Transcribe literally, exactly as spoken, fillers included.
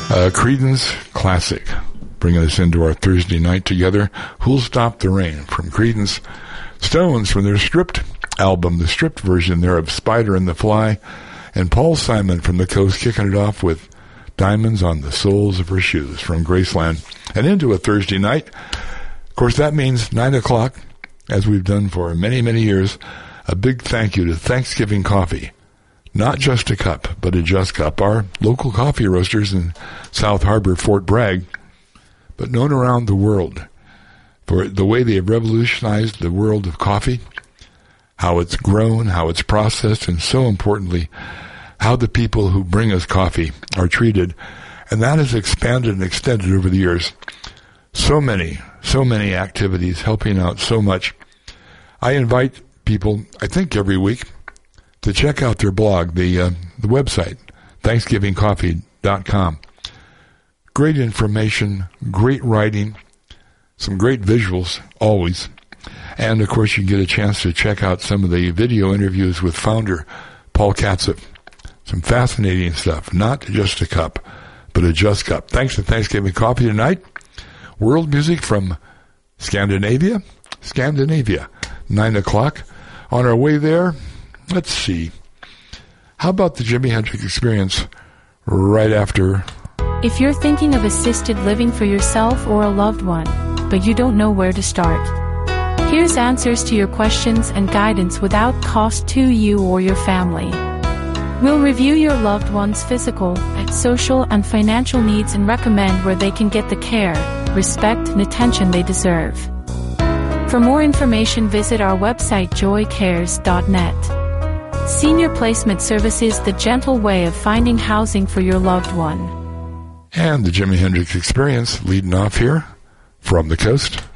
Uh, Creedence Classic, bringing us into our Thursday night together. Who'll Stop the Rain from Creedence. Stones from their Stripped album, the stripped version there of Spider and the Fly. And Paul Simon from the Coast kicking it off with Diamonds on the Soles of Her Shoes from Graceland. And into a Thursday night. Of course, that means nine o'clock, as we've done for many, many years. A big thank you to Thanksgiving Coffee. Not Just a Cup, but a Just Cup. Our local coffee roasters in South Harbor, Fort Bragg, but known around the world for the way they have revolutionized the world of coffee, how it's grown, how it's processed, and so importantly, how the people who bring us coffee are treated. And that has expanded and extended over the years. So many, so many activities helping out so much. I invite people, I think every week, to check out their blog, the uh, the website, thanksgiving coffee dot com. Great information, great writing, some great visuals, always. And, of course, you get a chance to check out some of the video interviews with founder Paul Katzif. Some fascinating stuff. Not just a cup, but a Just Cup. Thanks to Thanksgiving Coffee tonight. World music from Scandinavia. Scandinavia, nine o'clock. On our way there, let's see. How about the Jimi Hendrix Experience right after? If you're thinking of assisted living for yourself or a loved one, but you don't know where to start, here's answers to your questions and guidance without cost to you or your family. We'll review your loved one's physical, social, and financial needs and recommend where they can get the care, respect, and attention they deserve. For more information, visit our website joy cares dot net. Senior Placement Services, the gentle way of finding housing for your loved one. And the Jimi Hendrix Experience leading off here from the coast.